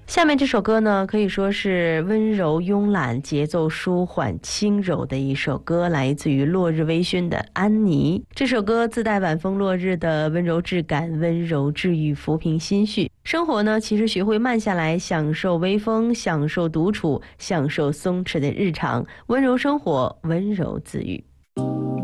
下面这首歌呢，可以说是温柔慵懒、节奏舒缓轻柔的一首歌，来自于落日微醺的安妮。这首歌自带晚风落日的温柔质感，温柔治愈，抚平心绪。生活呢，其实学会慢下来，享受微风，享受独处，享受松弛的日常，温柔生活，温柔自愈。